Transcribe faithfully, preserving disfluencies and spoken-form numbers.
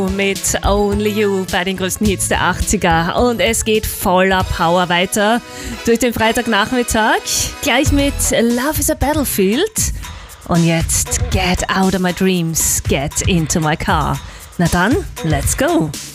Mit Only You bei den größten Hits der achtziger. Und es geht voller Power weiter durch den Freitagnachmittag. Gleich mit Love is a Battlefield. Und jetzt Get Out of My Dreams, Get Into My Car. Na dann, let's go!